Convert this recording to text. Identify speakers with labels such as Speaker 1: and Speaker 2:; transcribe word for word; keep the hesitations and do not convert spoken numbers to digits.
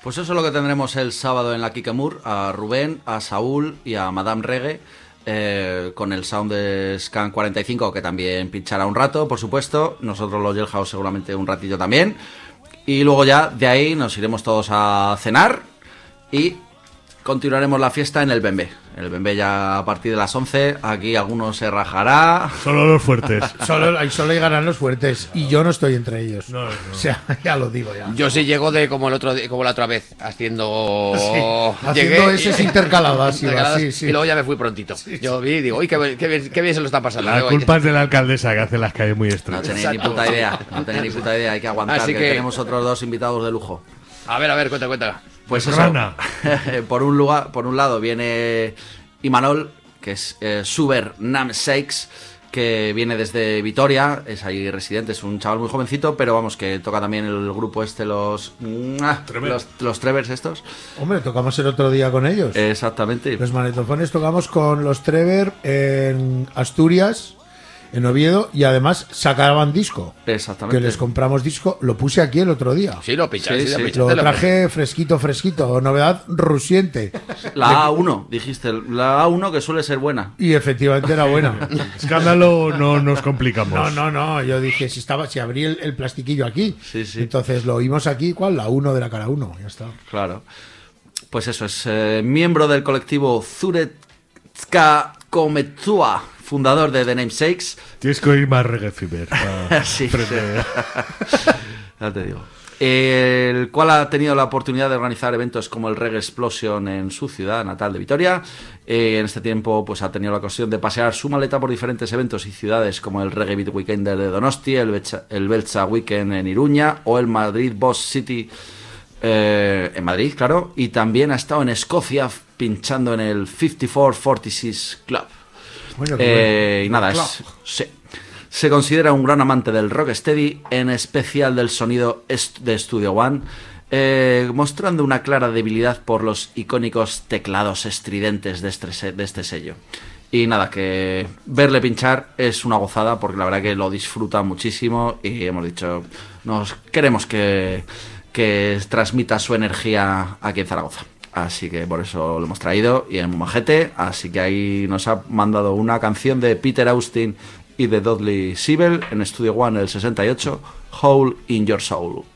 Speaker 1: Pues eso es lo que tendremos el sábado en la Kikemur, a Rubén, a Saúl y a Madame Reggae, eh, con el sound de Scan cuarenta y cinco, que también pinchará un rato, por supuesto. Nosotros los Jailhouse seguramente un ratillo también. Y luego ya de ahí nos iremos todos a cenar y continuaremos la fiesta en el Bembé. En el Bembé ya a partir de las once, aquí alguno se rajará.
Speaker 2: Solo los fuertes.
Speaker 3: Solo, ahí solo llegarán los fuertes y yo no estoy entre ellos.
Speaker 2: No, no.
Speaker 3: O sea, ya lo digo ya.
Speaker 4: Yo sí llego de como el otro di- como la otra vez, haciendo
Speaker 3: Sí,
Speaker 4: llegué
Speaker 3: haciendo esas intercaladas, iba,
Speaker 4: intercaladas,
Speaker 3: sí, sí.
Speaker 4: y luego ya me fui prontito. Yo vi y digo, uy, qué, bien- qué, bien, qué bien se lo está pasando.
Speaker 2: La
Speaker 4: Luego,
Speaker 2: culpa es de la alcaldesa que hace las calles muy
Speaker 1: No
Speaker 2: estrechas.
Speaker 1: tenéis ni puta idea, no tenéis ni puta idea, hay que aguantar,
Speaker 4: Así
Speaker 1: que,
Speaker 4: que-
Speaker 1: tenemos otros dos invitados de lujo.
Speaker 4: A ver, a ver, cuenta, cuenta.
Speaker 1: Pues eso,
Speaker 2: Rana.
Speaker 1: por un lugar, por un lado viene Imanol, que es eh, Suber Namesakes, que viene desde Vitoria, es ahí residente, es un chaval muy jovencito, pero vamos, que toca también el grupo este, los ¡mua!
Speaker 2: Trever.
Speaker 1: los, los Trevers estos.
Speaker 3: Hombre, tocamos el otro día con ellos.
Speaker 1: Exactamente.
Speaker 3: Los magnetofones tocamos con los Trevor en Asturias, en Oviedo, y además sacaban disco.
Speaker 1: Exactamente.
Speaker 3: Que les compramos disco, lo puse aquí el otro día.
Speaker 4: Sí, lo pinchas,
Speaker 1: Sí,
Speaker 4: sí, lo
Speaker 1: sí.
Speaker 4: pinchas,
Speaker 3: Lo
Speaker 4: te lo
Speaker 3: traje fresquito, fresquito, novedad rusiente.
Speaker 1: La A uno, dijiste, la A uno que suele ser buena.
Speaker 3: Y efectivamente era buena.
Speaker 2: Escándalo no nos complicamos.
Speaker 3: No, no, no, yo dije, si estaba, si abrí el, el plastiquillo aquí.
Speaker 1: Sí, sí.
Speaker 3: Entonces lo oímos aquí, ¿cuál? La uno de la cara uno, ya está.
Speaker 1: Claro. Pues eso, es eh, miembro del colectivo Zuretzka Kometsua, fundador de The Namesakes.
Speaker 2: Tienes que oír más Reggae Fever. para
Speaker 1: Sí,
Speaker 2: aprender.
Speaker 1: Ya te digo. El cual ha tenido la oportunidad de organizar eventos como el Reggae Explosion en su ciudad natal de Vitoria. Eh, en este tiempo pues ha tenido la ocasión de pasear su maleta por diferentes eventos y ciudades como el Reggae Beat Weekend de Donosti, el Belcha, el Belcha Weekend en Iruña o el Madrid Boss City eh, en Madrid, claro. Y también ha estado en Escocia pinchando en el cincuenta y cuatro cuarenta y seis Club.
Speaker 3: Bueno, qué
Speaker 1: Eh,
Speaker 3: bueno.
Speaker 1: y nada, es, sí. Se considera un gran amante del rocksteady, en especial del sonido est- de Studio One, eh, mostrando una clara debilidad por los icónicos teclados estridentes de este, se- de este sello. Y nada, que verle pinchar es una gozada, porque la verdad que lo disfruta muchísimo y hemos dicho, nos queremos que, que transmita su energía aquí en Zaragoza. Así que por eso lo hemos traído y en un majete. Así que ahí nos ha mandado una canción de Peter Austin y de Dudley Siebel en Studio One el sesenta y ocho, Hole in Your Soul.